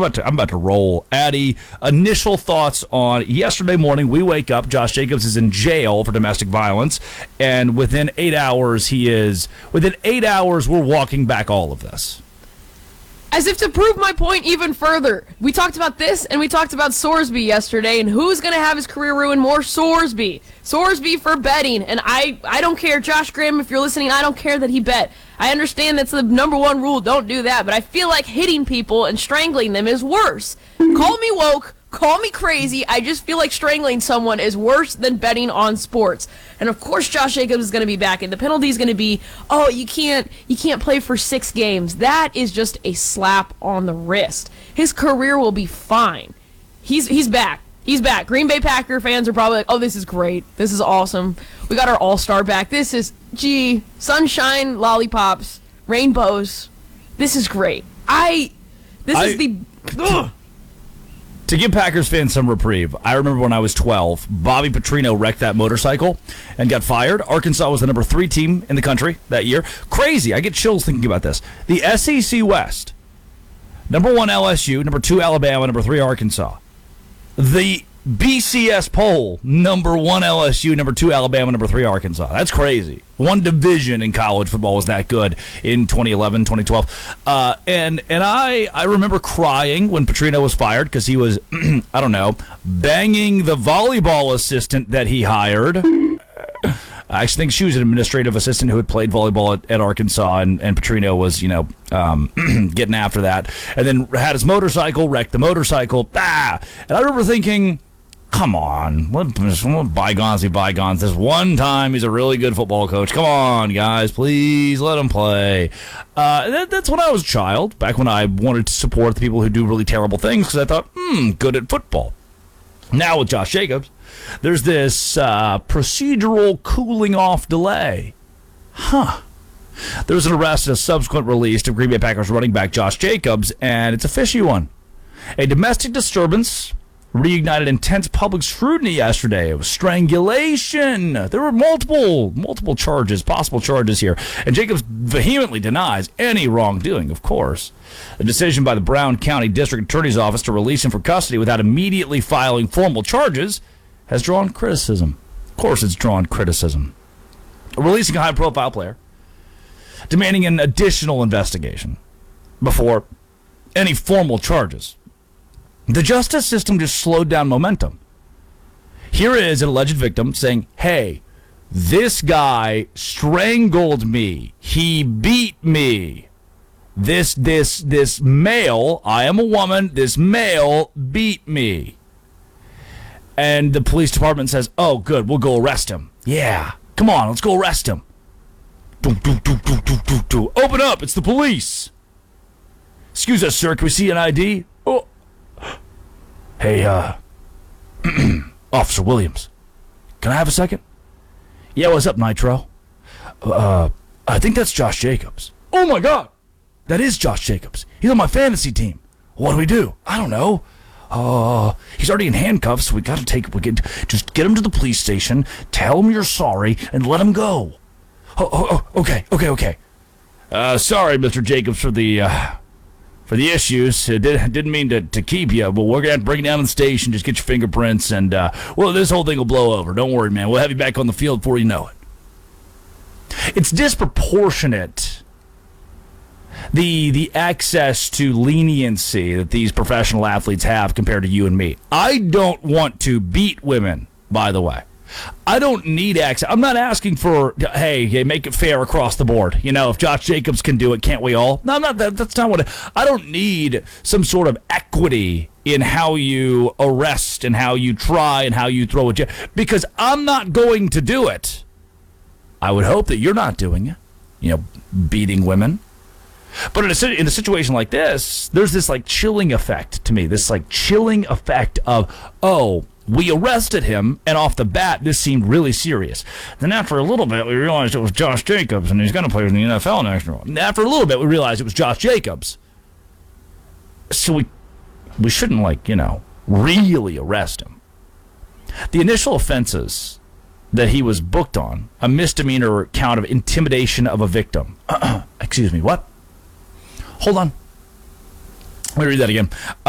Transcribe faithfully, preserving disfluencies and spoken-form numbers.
about to, I'm about to roll. Addy, initial thoughts on yesterday morning. We wake up. Josh Jacobs is in jail for domestic violence, and within eight hours, he is. Within eight hours, we're walking back all of this. As if to prove my point even further, we talked about this and we talked about Sorsby yesterday, and who's going to have his career ruined more? Sorsby. Sorsby for betting, and I, I don't care. Josh Graham, if you're listening, I don't care that he bet. I understand that's the number one rule, don't do that, but I feel like hitting people and strangling them is worse. Call me woke, call me crazy, I just feel like strangling someone is worse than betting on sports. And of course Josh Jacobs is going to be back, and the penalty is going to be, oh, you can't you can't play for six games. That is just a slap on the wrist. His career will be fine. He's he's back. He's back. Green Bay Packer fans are probably like, oh, this is great. This is awesome. We got our all-star back. This is, gee, sunshine, lollipops, rainbows. This is great. I, this I, is the... Ugh. To give Packers fans some reprieve, I remember when I was twelve, Bobby Petrino wrecked that motorcycle and got fired. Arkansas was the number three team in the country that year. Crazy. I get chills thinking about this. The S E C West, number one L S U, number two Alabama, number three Arkansas. The B C S poll, number one L S U, number two Alabama, number three Arkansas. That's crazy. One division in college football was that good in twenty eleven, twenty twelve. Uh, and and I, I remember crying when Petrino was fired because he was, I don't know, banging the volleyball assistant that he hired. I actually think she was an administrative assistant who had played volleyball at, at Arkansas, and, and Petrino was, you know, um, getting after that. And then had his motorcycle, wrecked the motorcycle. Ah! And I remember thinking, come on, let, let bygones be bygones. This one time he's a really good football coach. Come on, guys, please let him play. Uh, that, that's when I was a child, back when I wanted to support the people who do really terrible things because I thought, hmm, good at football. Now with Josh Jacobs, there's this uh, procedural cooling off delay. Huh. There was an arrest and a subsequent release of Green Bay Packers running back Josh Jacobs, and it's a fishy one. A domestic disturbance reignited intense public scrutiny yesterday. It was strangulation. There were multiple, multiple charges, possible charges here, and Jacobs vehemently denies any wrongdoing, of course. A decision by the Brown County District Attorney's Office to release him from custody without immediately filing formal charges has drawn criticism. Of course it's drawn criticism. Releasing a high-profile player, demanding an additional investigation before any formal charges. The justice system just slowed down momentum. Here is an alleged victim saying, hey, this guy strangled me. He beat me. This, this, this male, I am a woman, this male beat me. And the police department says, oh, good, we'll go arrest him. Yeah, come on, let's go arrest him. Do, do, do, do, do, do, do. Open up, it's the police. Excuse us, sir, can we see an I D? Oh. Hey, uh, Officer Williams, can I have a second? Yeah, what's up, Nitro? Uh, I think that's Josh Jacobs. Oh, my God. That is Josh Jacobs. He's on my fantasy team. What do we do? I don't know. Uh, he's already in handcuffs. We got to take, we get, just get him to the police station, tell him you're sorry, and let him go. Oh, oh, oh okay, okay, okay. Uh, sorry, Mister Jacobs, for the, uh, for the issues. It did, didn't mean to, to keep you, but we're going to have to bring you down to the station, just get your fingerprints, and, uh, well, this whole thing will blow over. Don't worry, man. We'll have you back on the field before you know it. It's disproportionate. The the access to leniency that these professional athletes have compared to you and me. I don't want to beat women, by the way. I don't need access. I'm not asking for, hey, hey, make it fair across the board. You know, if Josh Jacobs can do it, can't we all? No, I'm not. That, that's not what. I, I don't need some sort of equity in how you arrest and how you try and how you throw it, because I'm not going to do it. I would hope that you're not doing it. You know, beating women. But in a, in a situation like this, there's this like chilling effect to me. This like chilling effect of, oh, we arrested him, and off the bat, this seemed really serious. Then after a little bit, we realized it was Josh Jacobs, and he's going to play in the N F L next year. And after a little bit, we realized it was Josh Jacobs. So we we shouldn't, like, you know, really arrest him. The initial offenses that he was booked on, a misdemeanor count of intimidation of a victim. Excuse me, what? Hold on. Let me read that again.